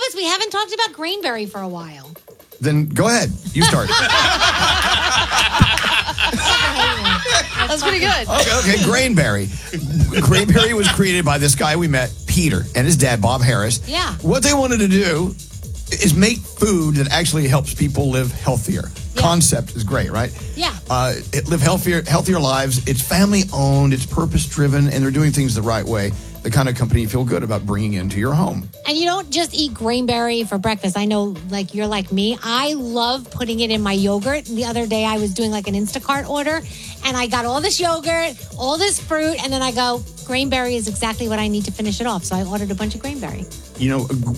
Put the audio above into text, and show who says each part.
Speaker 1: Travis, we haven't talked about Grainberry for a while.
Speaker 2: Then go ahead. You start.
Speaker 3: That's pretty good.
Speaker 2: Okay, Grainberry. Grainberry was created by this guy we met, Peter, and his dad, Bob Harris.
Speaker 1: Yeah.
Speaker 2: What they wanted to do is make food that actually helps people live healthier.
Speaker 1: Yeah.
Speaker 2: Concept is great, right?
Speaker 1: Yeah.
Speaker 2: Live healthier lives. It's family owned. It's purpose driven, and they're doing things the right way. The kind of company you feel good about bringing into your home.
Speaker 1: And you don't just eat Grainberry for breakfast. I know, like, you're like me. I love putting it in my yogurt. The other day, I was doing, like, an Instacart order, and I got all this yogurt, all this fruit, and then I go, Grainberry is exactly what I need to finish it off. So I ordered a bunch of Grainberry.
Speaker 2: You know,